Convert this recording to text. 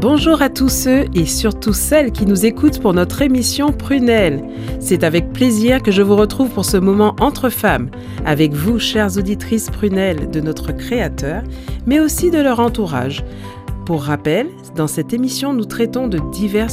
Bonjour à tous ceux et surtout celles qui nous écoutent pour notre émission Prunelle. C'est avec plaisir que je vous retrouve pour ce moment entre femmes, avec vous, chères auditrices prunelles de notre créateur, mais aussi de leur entourage. Pour rappel, dans cette émission, nous traitons de divers